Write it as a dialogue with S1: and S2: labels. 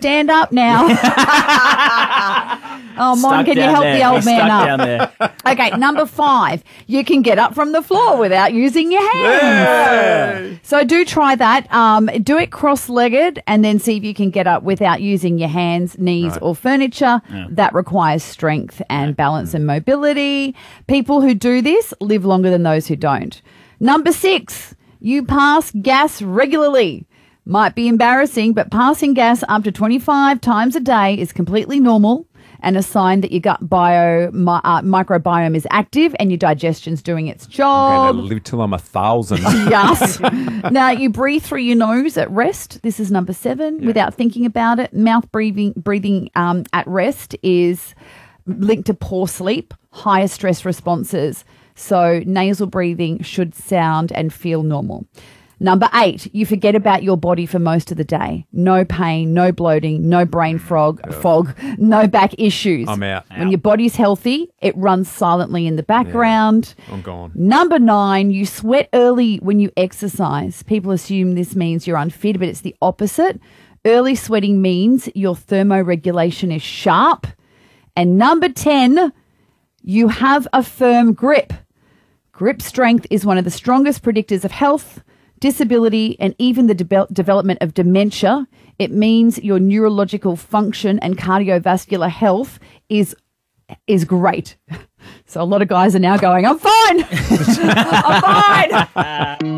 S1: stand up now. Oh, Mon, can you help the old man up?
S2: Down there.
S1: Okay, number 5, you can get up from the floor without using your hands.
S2: Yay.
S1: So do try that. Do it cross-legged and then see if you can get up without using your hands, knees or furniture.
S2: Yeah.
S1: That requires strength and balance and mobility. People who do this live longer than those who don't. Number 6, you pass gas regularly. Might be embarrassing, but passing gas up to 25 times a day is completely normal and a sign that your gut microbiome is active and your digestion's doing its
S3: I'm
S1: job.
S3: going to live till I'm 1,000.
S1: Yes. Now, you breathe through your nose at rest. This is number 7, without thinking about it. Mouth breathing at rest is linked to poor sleep, higher stress responses. So nasal breathing should sound and feel normal. Number 8, you forget about your body for most of the day. No pain, no bloating, no brain fog, no back issues.
S3: I'm out.
S1: When your body's healthy, it runs silently in the background.
S3: I'm gone.
S1: Number 9, you sweat early when you exercise. People assume this means you're unfit, but it's the opposite. Early sweating means your thermoregulation is sharp. And number 10, you have a firm grip. Grip strength is one of the strongest predictors of health, disability, and even the development of dementia. It means your neurological function and cardiovascular health is great. So a lot of guys are now going, I'm fine. I'm fine.